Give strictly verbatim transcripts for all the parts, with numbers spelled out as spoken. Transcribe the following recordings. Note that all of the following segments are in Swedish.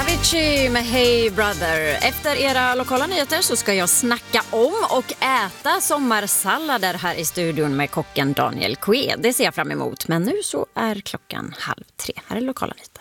Avicii med Hey Brother. Efter era lokala nyheter så ska jag snacka om och äta sommarsallader här i studion med kocken Daniel Kue. Det ser jag fram emot, men nu så är klockan halv tre. Här är lokala nyheter.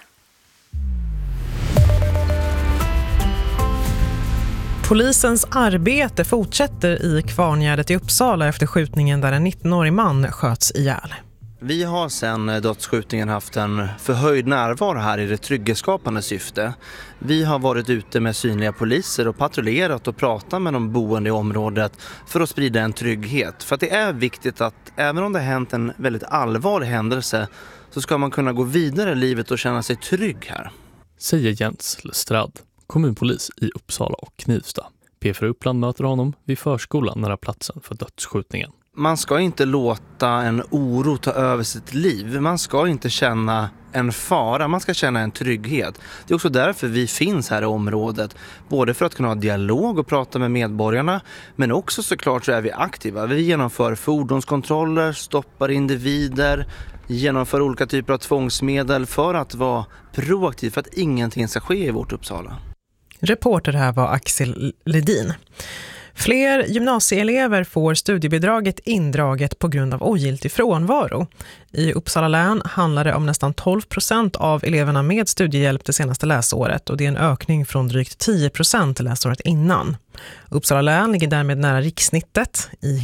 Polisens arbete fortsätter i Kvarngärdet i Uppsala efter skjutningen där en nittonårig man sköts ihjäl. Vi har sedan dödsskjutningen haft en förhöjd närvaro här i det trygghetsskapande syfte. Vi har varit ute med synliga poliser och patrullerat och pratat med de boende i området för att sprida en trygghet. För att det är viktigt att även om det har hänt en väldigt allvarlig händelse så ska man kunna gå vidare i livet och känna sig trygg här. Säger Jens Lestrad, kommunpolis i Uppsala och Knivsta. P fyra Uppland möter honom vid förskolan nära platsen för dödsskjutningen. Man ska inte låta en oro ta över sitt liv. Man ska inte känna en fara, man ska känna en trygghet. Det är också därför vi finns här i området. Både för att kunna ha dialog och prata med medborgarna, men också såklart så är vi aktiva. Vi genomför fordonskontroller, stoppar individer, genomför olika typer av tvångsmedel för att vara proaktiv, för att ingenting ska ske i vårt Uppsala. Reporter här var Axel Ledin. Fler gymnasieelever får studiebidraget indraget på grund av ogiltig frånvaro. I Uppsala län handlar det om nästan tolv procent av eleverna med studiehjälp det senaste läsåret och det är en ökning från drygt tio procent läsåret innan. Uppsala län ligger därmed nära rikssnittet. I